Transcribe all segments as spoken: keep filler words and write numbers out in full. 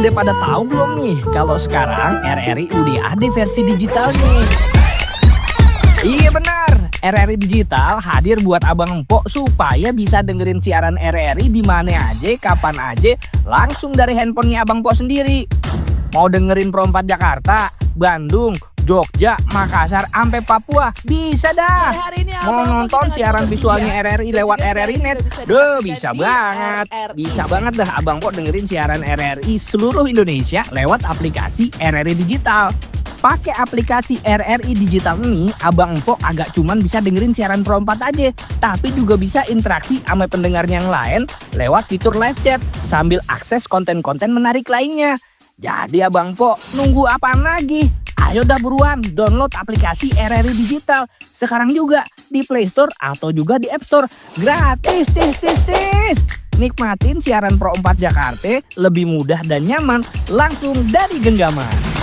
udah pada tahu belum nih kalau sekarang R R I udah ada versi digitalnya? Iya benar, R R I Digital hadir buat abang empok supaya bisa dengerin siaran R R I di mana aja, kapan aja, langsung dari handphonenya abang empok sendiri. Mau dengerin Pro empat Jakarta, Bandung, Jogja, Makassar, sampai Papua, bisa dah. Mau nonton siaran visualnya R R I lewat R R I Net, duh bisa banget. Bisa banget dah abang empok dengerin siaran R R I seluruh Indonesia lewat aplikasi R R I Digital. Pakai aplikasi R R I Digital ini, abang empok agak cuman bisa dengerin siaran Pro empat aja, tapi juga bisa interaksi sama pendengar yang lain lewat fitur live chat sambil akses konten-konten menarik lainnya. Jadi abang empok nunggu apaan lagi? Ayo dah buruan download aplikasi R R I Digital sekarang juga di Play Store atau juga di App Store. Gratis, tis, tis, tis. Nikmatin siaran Pro empat Jakarta lebih mudah dan nyaman langsung dari genggaman.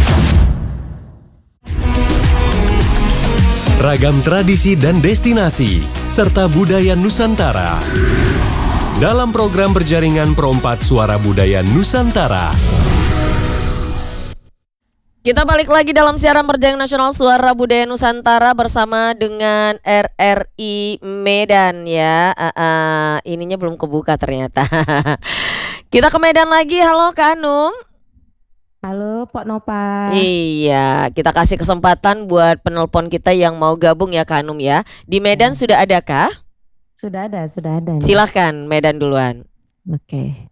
Ragam tradisi dan destinasi, serta budaya Nusantara. Dalam program berjaringan Pro empat Suara Budaya Nusantara. Kita balik lagi dalam siaran berjaringan nasional Suara Budaya Nusantara bersama dengan R R I Medan ya. Uh, uh, ininya belum kebuka ternyata. Kita ke Medan lagi. Halo Kak Anum. Halo Pak Nopal. Iya, kita kasih kesempatan buat penelpon kita yang mau gabung ya Kak Anum ya. Di Medan sudah ada kah? Sudah ada, sudah ada. Silahkan Medan duluan. Oke.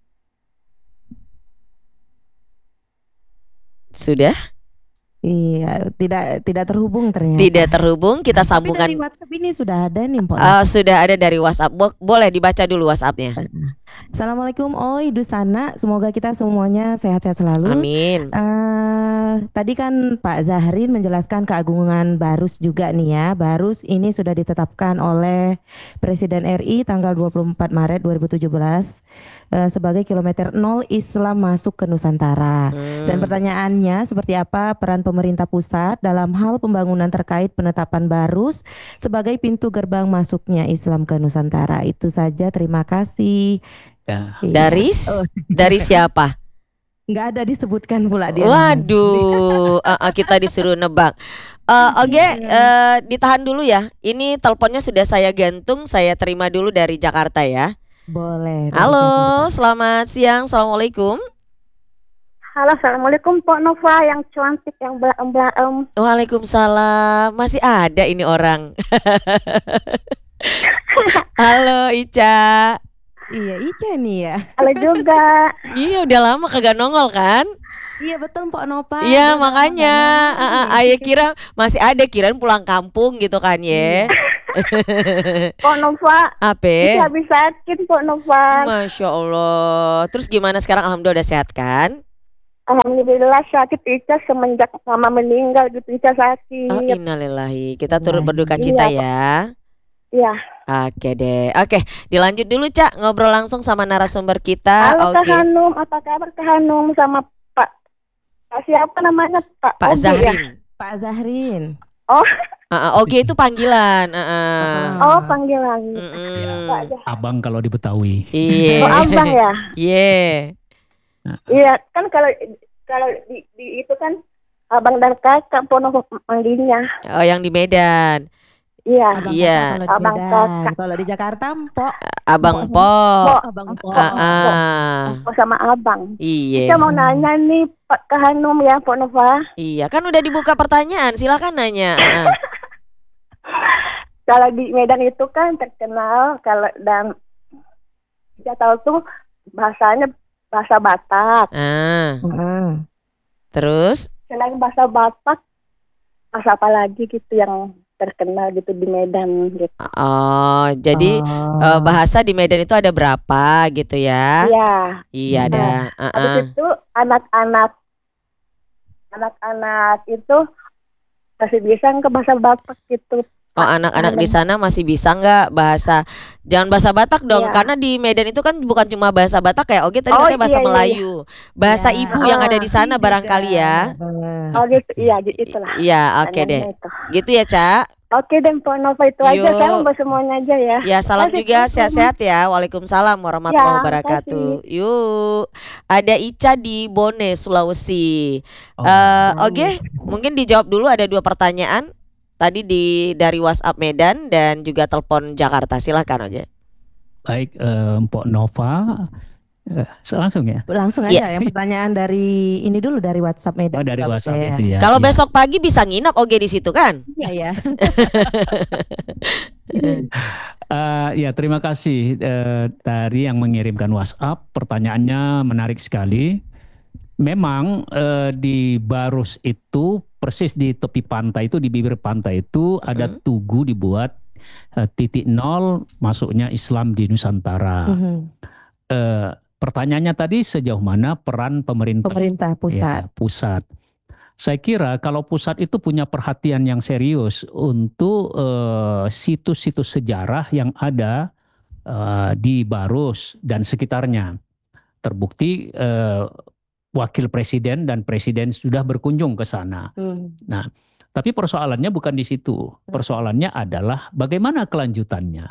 Sudah? Iya, tidak tidak terhubung ternyata. Tidak terhubung, kita sambungkan. Tapi dari WhatsApp ini sudah ada nih Pak. Uh, sudah ada dari WhatsApp. Bo- boleh dibaca dulu WhatsAppnya. Assalamualaikum Oi Dusana, semoga kita semuanya sehat-sehat selalu. Amin. Uh, tadi kan Pak Zahrin menjelaskan keagungan Barus juga nih ya. Barus ini sudah ditetapkan oleh Presiden R I tanggal dua puluh empat Maret dua ribu tujuh belas uh, sebagai kilometer nol Islam masuk ke Nusantara. Hmm. Dan pertanyaannya seperti apa peran pemerintah pusat dalam hal pembangunan terkait penetapan Barus sebagai pintu gerbang masuknya Islam ke Nusantara. Itu saja, terima kasih. Ya. Dari oh. dari siapa? Nggak ada disebutkan pula dia. Waduh, uh, uh, kita disuruh nebak. Uh, Oke, okay, uh, ditahan dulu ya. Ini teleponnya sudah saya gantung, saya terima dulu dari Jakarta ya. Boleh. Halo, selamat siang, assalamualaikum. Halo, assalamualaikum Pak Nova yang cantik yang belaem. Waalaikumsalam, masih ada ini orang. Halo Ica. Iya Ica nih ya. Halo juga. Iya udah lama kagak nongol kan? Iya betul Pak Nova. Iya makanya Ayah kira masih ada, kirain pulang kampung gitu kan ya. Pak Nova. Apa? Habis sakit Pak Nova. Masya Allah. Terus gimana sekarang? Alhamdulillah udah sehat kan? Alhamdulillah sakit Ica semenjak mama meninggal gitu Ica sakit. Oh innalillahi. Kita turut berduka cita ya. Iya. Oke deh. Oke, dilanjut dulu Cak ngobrol langsung sama narasumber kita. Halo Oke. Kak Hanum, apa kabar Kak Hanum sama Pak? Pak siapa namanya Pak? Pak Ogi, Zahrin. Ya? Pak Zahrin. Oh. Uh, Oke itu panggilan. Uh, uh. Oh panggilan. Mm-mm. Pak Abang kalau di Betawi. Iya. Oh abang ya. Iya. Iya kan kalau kalau di, di itu kan abang dan kakak Pono manggilnya. Oh yang di Medan. Iya. Abang Iya. Kalau di Abang Medan. kakak. Kalau di Jakarta Mpok. Abang Pok. Pok. Abang Pok. Ah, ah. Pok sama abang. Iya. Kita mau nanya nih Pak Kak Hanum ya Pak Nova. Iya kan udah dibuka pertanyaan, silakan nanya. Ah. Kalau di Medan itu kan terkenal kalau dan kita tahu tuh bahasanya bahasa Batak. Ah. Hmm. Terus? Selain bahasa Batak, bahasa apa lagi gitu yang terkenal gitu di Medan gitu. Oh, jadi Oh. uh, bahasa di Medan itu ada berapa gitu ya? Iya. Iya ada. Nah, Uh-uh. habis itu anak-anak anak-anak itu masih bisa ke bahasa Batak gitu. Oh anak-anak di sana masih bisa nggak bahasa, jangan bahasa Batak dong, Iya. karena di Medan itu kan bukan cuma bahasa Batak kayak Oke tadi Oh, katanya bahasa iya, iya, Melayu, bahasa Ya. ibu yang ada di sana Juga. barangkali ya. Eh. Oh gitu, iya gitu itulah. Iya oke Tanyanya deh, itu. gitu ya Cak. Oke deh, Mpok Nova itu aja. Yuk. Saya mau semuanya aja ya. Ya, salam Makasih, juga, Mpok. sehat-sehat ya. Waalaikumsalam warahmatullahi Ya, wabarakatuh. Yuk, ada Ica di Bone, Sulawesi. Oh, Eh, Oke, mungkin dijawab dulu, ada dua pertanyaan. Tadi di dari WhatsApp Medan dan juga telepon Jakarta. Silahkan Oge. Baik, eh, Mpok Nova, eh, langsung ya. Langsung Iya. aja yang pertanyaan dari ini dulu dari WhatsApp Medan. Oh, dari juga, WhatsApp Bunda, ya. itu ya. Kalau Iya. besok pagi bisa nginap Oge di situ kan? Iya ya. Eh, ya, terima kasih eh, dari yang mengirimkan WhatsApp. Pertanyaannya menarik sekali. Memang eh, di Barus itu persis di tepi pantai itu, di bibir pantai itu ada Hmm. tugu dibuat eh, titik nol masuknya Islam di Nusantara. Mhm. Eh, pertanyaannya tadi sejauh mana peran pemerintah? Pemerintah pusat. Ya, pusat. Saya kira kalau pusat itu punya perhatian yang serius untuk eh, situs-situs sejarah yang ada eh, di Barus dan sekitarnya. Terbukti eh, wakil presiden dan presiden sudah berkunjung ke sana. Hmm. Nah, tapi persoalannya bukan di situ. Persoalannya adalah bagaimana kelanjutannya.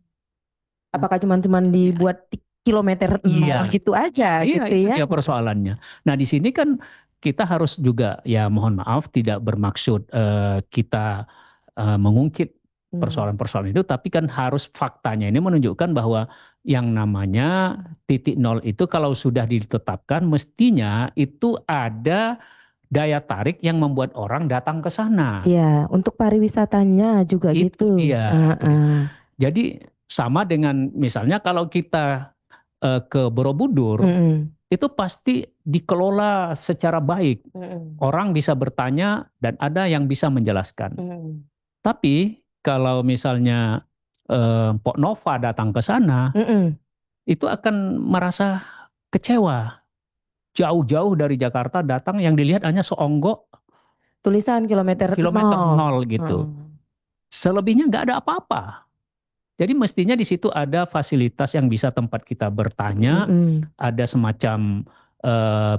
Apakah cuma-cuman dibuat ti- kilometer Iya. nol gitu aja Iya, gitu itu ya? dia persoalannya. Nah, di sini kan kita harus juga, ya mohon maaf, tidak bermaksud eh, kita eh, mengungkit Hmm. persoalan-persoalan itu, tapi kan harus faktanya ini menunjukkan bahwa yang namanya titik nol itu kalau sudah ditetapkan mestinya itu ada daya tarik yang membuat orang datang ke sana. Iya, untuk pariwisatanya juga Itu gitu. dia. Heeh. Jadi sama dengan misalnya kalau kita eh, ke Borobudur, Mm-mm. itu pasti dikelola secara baik. Mm-mm. Orang bisa bertanya dan ada yang bisa menjelaskan. Mm-mm. Tapi kalau misalnya eh, Pok Nova datang ke sana, Mm-mm. itu akan merasa kecewa. Jauh-jauh dari Jakarta datang, yang dilihat hanya seonggok Tulisan kilometer, kilometer nol. nol gitu. Heeh. Selebihnya nggak ada apa-apa. Jadi mestinya di situ ada fasilitas yang bisa tempat kita bertanya, Mm-mm. ada semacam eh,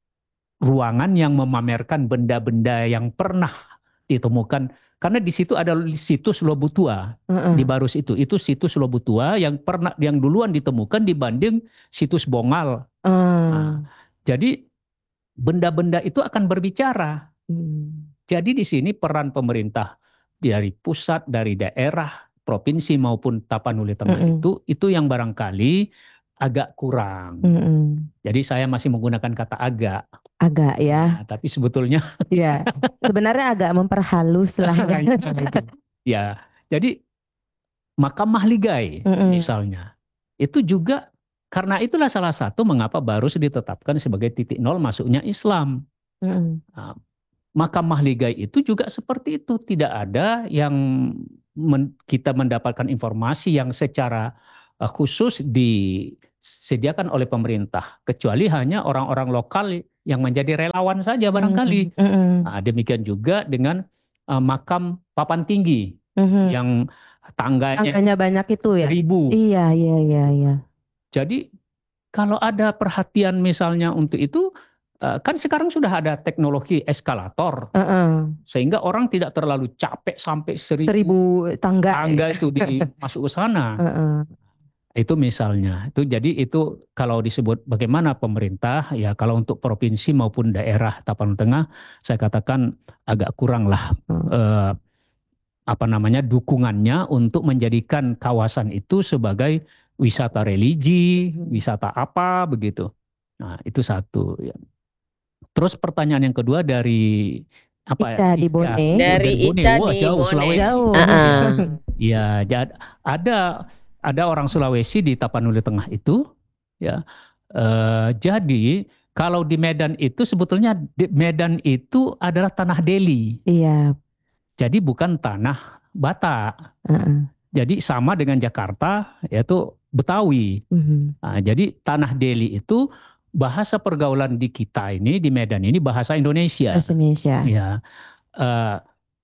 ruangan yang memamerkan benda-benda yang pernah ditemukan. Karena di situ ada situs Lobutua Heeh. di Barus itu. Itu situs Lobutua yang pernah yang duluan ditemukan dibanding situs Bongal. Ah. Nah, jadi benda-benda itu akan berbicara. Hmm. Jadi di sini peran pemerintah dari pusat, dari daerah, provinsi maupun Tapanuli Tengah Mm-mm. itu itu yang barangkali agak kurang. Mm-mm. Jadi saya masih menggunakan kata agak. Agak ya. Nah, tapi sebetulnya Iya. Sebenarnya agak memperhalus lah ya. ya. Jadi makam Mahligai Mm-mm. misalnya itu juga karena itulah salah satu mengapa Barus ditetapkan sebagai titik nol masuknya Islam. Mm-mm. Nah, makam Mahligai itu juga seperti itu, tidak ada yang men- kita mendapatkan informasi yang secara uh, khusus disediakan oleh pemerintah, kecuali hanya orang-orang lokal yang menjadi relawan saja barangkali. Mm-mm. Nah, demikian juga dengan uh, makam Papan Tinggi Mhm. yang tangganya Angkanya banyak itu ya. ribu. Iya, iya, iya, iya. Jadi kalau ada perhatian misalnya untuk itu, uh, kan sekarang sudah ada teknologi eskalator. Heeh. Sehingga orang tidak terlalu capek sampai seribu Seribu tangga. tangga itu di, masuk ke sana. Heeh. Itu misalnya. Itu jadi itu kalau disebut bagaimana pemerintah, ya kalau untuk provinsi maupun daerah Tapanuli Tengah, saya katakan agak kurang lah Hmm. eh, apa namanya dukungannya untuk menjadikan kawasan itu sebagai wisata religi, Hmm. wisata apa begitu. Nah itu satu. Ya. Terus pertanyaan yang kedua dari apa Ica di ya? Bone. Oh, Dari Bone. Ica Wah, di jauh, Bone. Sulawesi. Jauh. Ah-ah. Ya, jad- ada ada orang Sulawesi di Tapanuli Tengah itu, ya. Eh, jadi kalau di Medan itu sebetulnya di Medan itu adalah tanah Deli, Iya. jadi bukan tanah Batak. Heeh. Jadi sama dengan Jakarta, yaitu Betawi. Mhm. Nah, jadi tanah Deli itu bahasa pergaulan di kita ini di Medan ini bahasa Indonesia. Bahasa Indonesia. Ya, eh,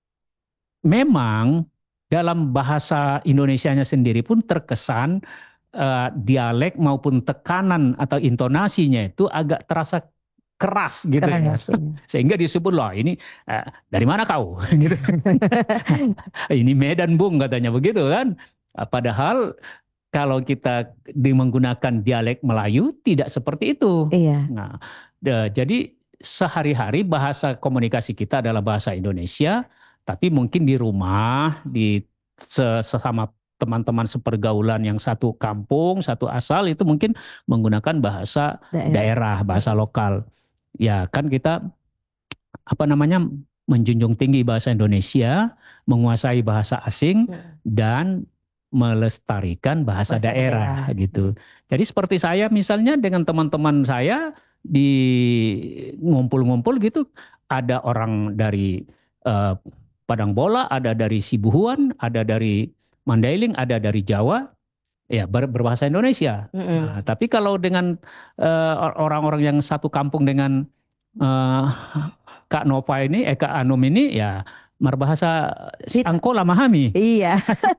memang dalam bahasa Indonesianya sendiri pun terkesan eh, dialek maupun tekanan atau intonasinya itu agak terasa keras gitu ya. Keras, iya. Sehingga disebut loh ini eh, dari mana kau? Gitu. Ini Medan Bung katanya begitu kan. Ah, Padahal kalau kita di menggunakan dialek Melayu tidak seperti itu. Iya. Nah, de- jadi sehari-hari bahasa komunikasi kita adalah bahasa Indonesia, tapi mungkin di rumah, di se- sesama teman-teman sepergaulan yang satu kampung, satu asal itu mungkin menggunakan bahasa Daerah. daerah, bahasa lokal. Ya kan kita apa namanya menjunjung tinggi bahasa Indonesia, menguasai bahasa asing Hmm. dan melestarikan bahasa, Bahasa daerah, daerah. gitu. Jadi seperti saya misalnya dengan teman-teman saya di ngumpul-ngumpul gitu, ada orang dari eh, Padang Bola, ada dari Sibuhuan, ada dari Mandailing, ada dari Jawa, ya ber- berbahasa Indonesia. Mm-mm. Nah, tapi kalau dengan eh, orang-orang yang satu kampung dengan eh, Kak Nova ini, eh Kak Anum ini, ya berbahasa Kita- Angkola Mahami Iya.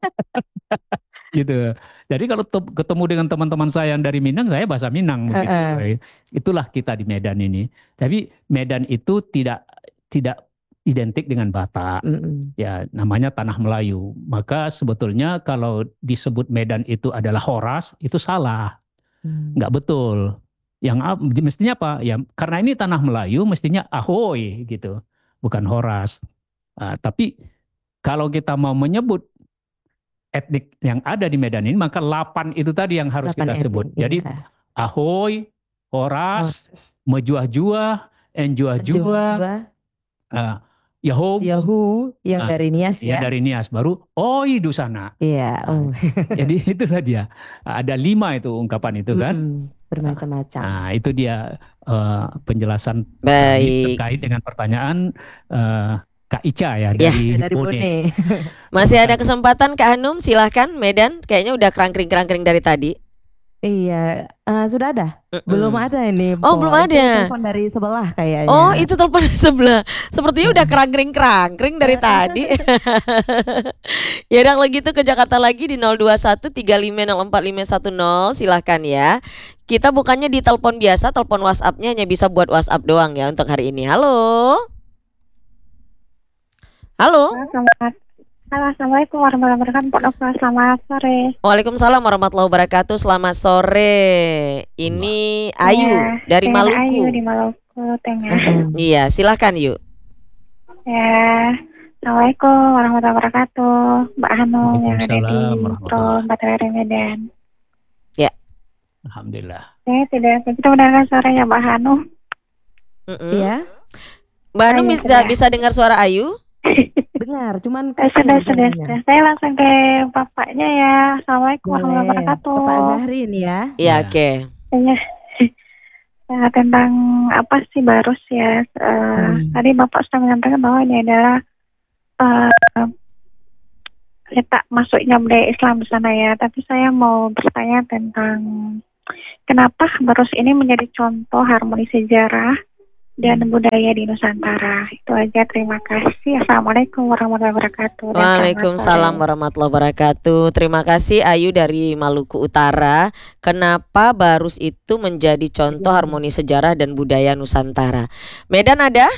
gitu. Jadi kalau te- ketemu dengan teman-teman saya yang dari Minang, saya bahasa Minang begitu. Heeh. Itulah kita di Medan ini. Tapi Medan itu tidak tidak identik dengan Batak. Mm-mm. Ya, namanya tanah Melayu. Maka sebetulnya kalau disebut Medan itu adalah Horas, itu salah. Hmm. Nggak betul. Yang ap- mestinya apa? Ya, karena ini tanah Melayu, mestinya Ahoy gitu, bukan Horas. Ah, tapi kalau kita mau menyebut etnik yang ada di Medan ini, maka lapan itu tadi yang harus Delapan kita sebut. etnik, Jadi iya. Ahoy, Horas, Horas. Mejuah-juah, Enjuah-juah, Jua, ah, Yahob, Yahu yang Ah, dari Nias ya ya. dari Nias, baru Oi Dusana. Iya. Nah, Oh. Jadi itulah dia. Ada lima itu ungkapan itu kan. Mm-mm. Bermacam-macam. Nah itu dia eh, penjelasan kami Baik. terkait dengan pertanyaan eh, Kak Ica ya Ya. dari, Dari Bone. Bone. Masih ada kesempatan Kak Hanum, silahkan Medan. Kayaknya udah kerangkring-kerangkring dari tadi. Iya, eh, sudah ada? Mm-mm. Belum ada ini. Oh, Po. belum Itu ada. telepon dari sebelah kayaknya. Oh, itu telepon dari sebelah. Sepertinya udah kerangkring-kerangkring dari tadi. Ya udah kalau gitu ke Jakarta lagi di nol dua satu tiga lima nol empat lima satu nol. Silahkan ya. Kita bukannya di telepon biasa, telepon WhatsApp-nya hanya bisa buat WhatsApp doang ya untuk hari ini. Halo. Halo. Selamat, halo, Assalamualaikum warahmatullahi wabarakatuh. Pak Nova, selamat sore. Waalaikumsalam warahmatullahi wabarakatuh. Selamat sore. Ini Ayu Ya, dari saya Maluku. Ayu di Maluku Tengah. Mm-mm. Iya, silahkan yuk. Ya, Assalamualaikum warahmatullahi wabarakatuh. Mbak Hanum yang ada di Waalaikumsalam Pro warahmatullahi. empat W R Medan. Alhamdulillah. Saya tidak kita mendengar suaranya Mbak Hanum. Mm-mm. Iya, Mbak Hanum Ayo, bisa sudah. bisa dengar suara Ayu? dengar. Cuman Eh, kecil sudah, sudah, suaranya. sudah. Saya langsung ke bapaknya ya. Assalamualaikum warahmatullahi Boleh. wabarakatuh. Ke Pak Zahrin ya. Iya, Ya. oke. Iya. Ya, tentang apa sih Barus ya? Eh, Hmm. Tadi Bapak sudah menyampaikan bahwa ini adalah eh, letak masuknya budaya Islam di sana ya. Tapi saya mau bertanya tentang kenapa Barus ini menjadi contoh harmoni sejarah dan budaya di Nusantara. Itu aja. Terima kasih. Assalamualaikum warahmatullahi wabarakatuh. Dan selamat Waalaikumsalam sore. warahmatullahi wabarakatuh. Terima kasih Ayu dari Maluku Utara. Kenapa Barus itu menjadi contoh harmoni sejarah dan budaya Nusantara? Medan ada?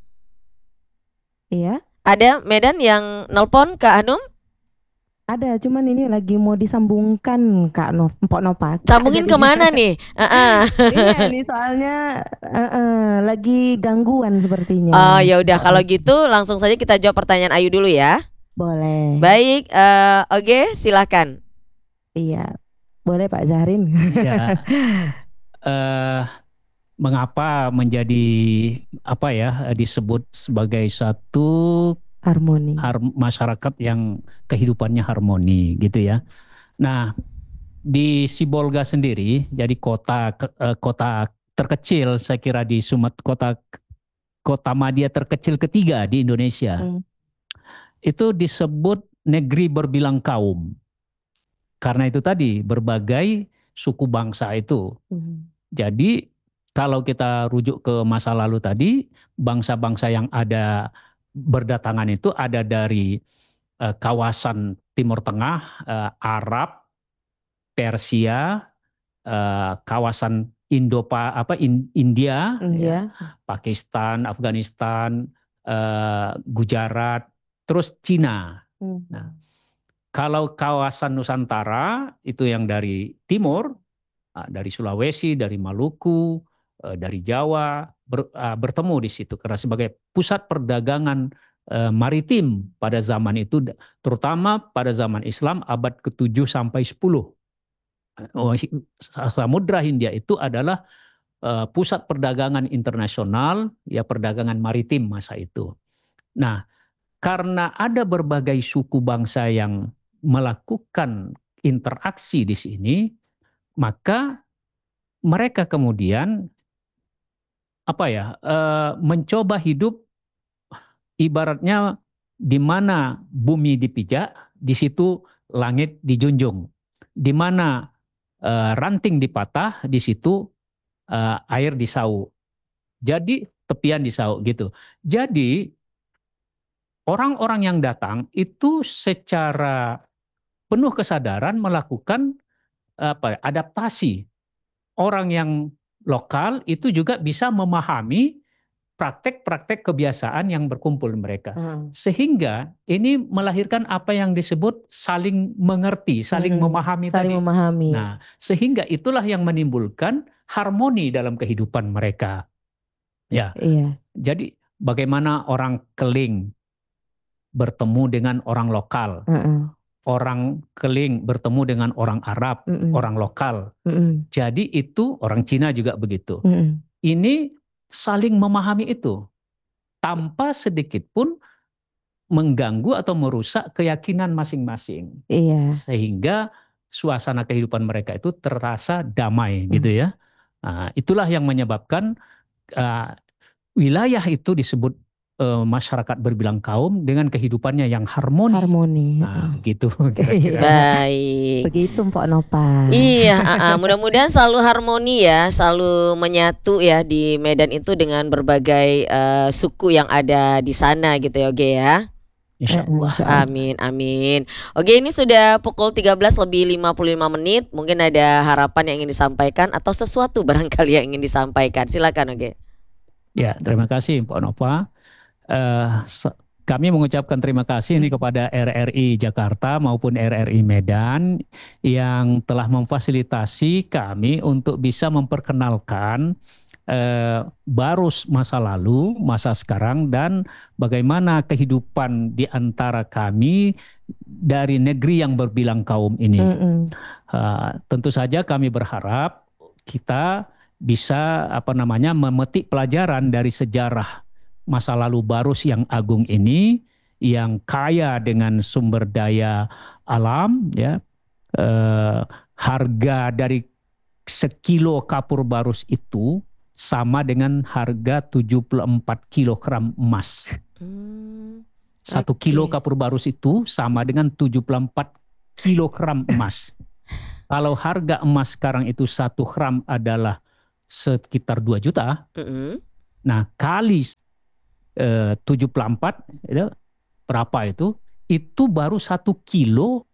Iya, Ada Medan yang nelpon Kak Hanum? ada. Cuman ini lagi mau disambungkan Kak Nov, Mpok Nova. Sambungin Ada di- kemana nih? Ah, ah. Iya, ini soalnya eh, eh, lagi gangguan sepertinya. Oh ya udah kalau gitu langsung saja kita jawab pertanyaan Ayu dulu ya. Boleh. Baik, eh, oke silakan. Iya, boleh Pak Zahrin. Ya. Eh, mengapa menjadi apa ya disebut sebagai satu Harmoni. har- masyarakat yang kehidupannya harmoni gitu ya. Nah, di Sibolga sendiri jadi kota ke- eh, kota terkecil saya kira di Sumatera, kota kota madya terkecil ketiga di Indonesia. Hmm. Itu disebut negeri berbilang kaum. Karena itu tadi berbagai suku bangsa itu. Hmm. Jadi kalau kita rujuk ke masa lalu tadi, bangsa-bangsa yang ada berdatangan itu ada dari eh, kawasan Timur Tengah, eh, Arab, Persia, eh, kawasan Indo apa in, India, India. ya, Pakistan, Afghanistan, uh, Gujarat, terus Cina. Hmm. Nah, kalau kawasan Nusantara itu yang dari timur, uh, dari Sulawesi, dari Maluku, uh, dari Jawa ber, uh, bertemu di situ karena sebagai pusat perdagangan uh, maritim pada zaman itu, terutama pada zaman Islam abad ketujuh sampai sepuluh. Oh, Samudra Hindia itu adalah uh, pusat perdagangan internasional, ya perdagangan maritim masa itu. Nah, karena ada berbagai suku bangsa yang melakukan interaksi di sini, maka mereka kemudian apa ya uh, mencoba hidup ibaratnya di mana bumi dipijak, di situ langit dijunjung, di mana Uh, ranting dipatah, di situ uh, air disauk. Jadi tepian disauk gitu. Jadi orang-orang yang datang itu secara penuh kesadaran melakukan apa adaptasi. Orang yang lokal itu juga bisa memahami praktek-praktek kebiasaan yang berkumpul mereka. Hmm. Sehingga ini melahirkan apa yang disebut saling mengerti, saling Hmm. memahami Saling tadi. memahami. Nah, sehingga itulah yang menimbulkan harmoni dalam kehidupan mereka. Ya. Iya. Jadi bagaimana orang Keling bertemu dengan orang lokal. Uh-uh. Orang Keling bertemu dengan orang Arab, Mm-mm. orang lokal. Mm-mm. Jadi itu orang Cina juga begitu. Mm-mm. Ini saling memahami itu tanpa sedikit pun mengganggu atau merusak keyakinan masing-masing. Iya. Sehingga suasana kehidupan mereka itu terasa damai Hmm. gitu ya. Nah, itulah yang menyebabkan uh, wilayah itu disebut uh, masyarakat berbilang kaum dengan kehidupannya yang harmoni. Harmoni. Nah, gitu Iya. kira-kira. Baik. Begitu Mpok Nova. Iya, uh, uh, mudah-mudahan selalu harmoni ya, selalu menyatu ya di Medan itu dengan berbagai uh, suku yang ada di sana gitu ya, Oge ya. Insya Allah. Insya Allah. Amin, amin. Oke, ini sudah pukul tiga belas lebih lima puluh lima menit. Mungkin ada harapan yang ingin disampaikan atau sesuatu barangkali yang ingin disampaikan. Silakan, Oge. Ya, terima kasih Pak Nova. Uh, kami mengucapkan terima kasih ini kepada R R I Jakarta maupun R R I Medan yang telah memfasilitasi kami untuk bisa memperkenalkan uh, Barus masa lalu, masa sekarang, dan bagaimana kehidupan di antara kami dari negeri yang berbilang kaum ini. Mm-mm. Uh, tentu saja kami berharap kita bisa apa namanya memetik pelajaran dari sejarah masa lalu Barus yang agung ini, yang kaya dengan sumber daya alam, ya. Eh, harga dari sekilo kapur Barus itu sama dengan harga tujuh puluh empat kilogram emas. Hmm, Satu oke. kilo kapur Barus itu sama dengan tujuh puluh empat kilogram emas. Kalau harga emas sekarang itu satu gram adalah sekitar dua juta. Mm-mm. Nah, kali eh, tujuh puluh empat itu berapa itu? Itu baru satu kilo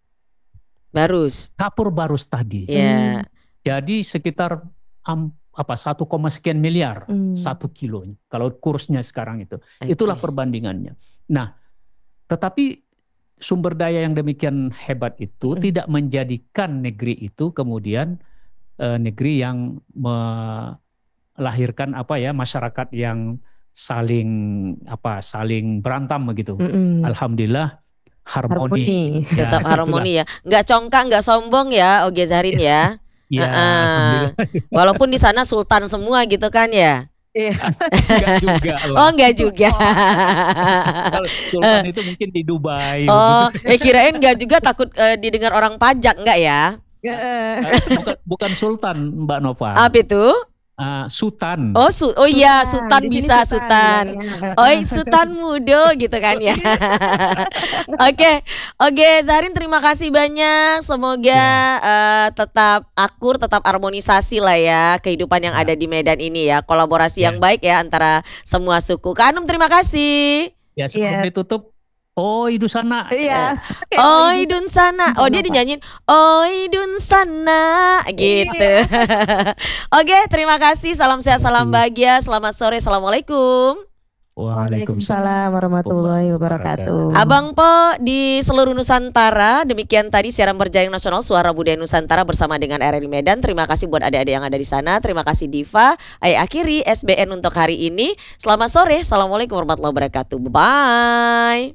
Barus. kapur Barus tadi. Ya. Jadi sekitar um, apa satu koma sekian miliar Hmm. satu kilonya. Kalau kursnya sekarang itu, Oke. itulah perbandingannya. Nah, tetapi sumber daya yang demikian hebat itu Hmm. tidak menjadikan negeri itu kemudian eh, negeri yang melahirkan apa ya masyarakat yang saling apa saling berantem begitu. Mm-mm. Alhamdulillah harmoni. Harmoni. Tetap itulah. harmoni ya. Nggak congkak, nggak sombong ya, Oge Zahrin ya. Ya, Uh-uh. alhamdulillah. Walaupun di sana sultan semua gitu kan ya. Enggak juga lah. Oh, enggak juga. Kalau sultan itu mungkin di Dubai. Oh, eh kirain enggak juga takut eh, didengar orang pajak enggak ya? begitu. bukan, bukan sultan Mbak Nova. Apa itu? Uh, sultan. Oh, su oh iya, sultan Di sini bisa sultan. Oh, sultan mudo gitu kan ya. Oke, oke Zahrin terima kasih banyak. Semoga eh, tetap akur, tetap harmonisasi lah ya kehidupan yang Ya. ada di Medan ini ya. Kolaborasi Ya. yang baik ya antara semua suku. Kak Anum terima kasih. Ya, sebelum Iya. ditutup Oi Dusana. Iya. Oi dun sana. Oh dia dinyanyiin Oi dun sana gitu. Oke, terima kasih. Salam sehat, salam bahagia. Selamat sore. Assalamualaikum. Waalaikumsalam warahmatullahi wabarakatuh. Abang Po di seluruh Nusantara. Demikian tadi siaran berjaring nasional Suara Budaya Nusantara bersama dengan R R I Medan. Terima kasih buat adik-adik yang ada di sana. Terima kasih Diva. Ayah akhiri S B N untuk hari ini. Selamat sore. Assalamualaikum warahmatullahi wabarakatuh. Bye.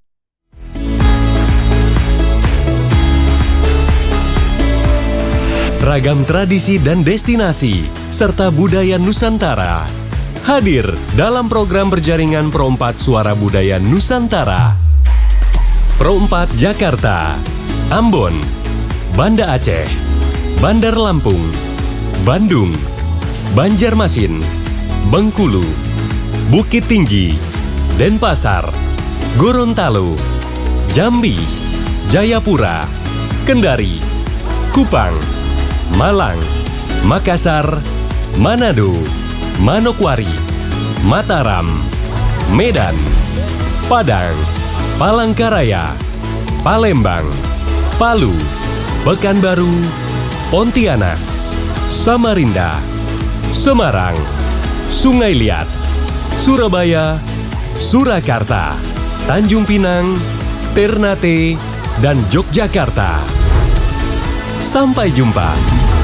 Ragam tradisi dan destinasi serta budaya Nusantara hadir dalam program berjaringan Pro empat Suara Budaya Nusantara. Pro empat Jakarta, Ambon, Banda Aceh, Bandar Lampung, Bandung, Banjarmasin, Bengkulu, Bukit Tinggi, Denpasar, Gorontalo, Jambi, Jayapura, Kendari, Kupang, Malang, Makassar, Manado, Manokwari, Mataram, Medan, Padang, Palangkaraya, Palembang, Palu, Pekanbaru, Pontianak, Samarinda, Semarang, Sungai Liat, Surabaya, Surakarta, Tanjung Pinang, Ternate, dan Yogyakarta. Sampai jumpa.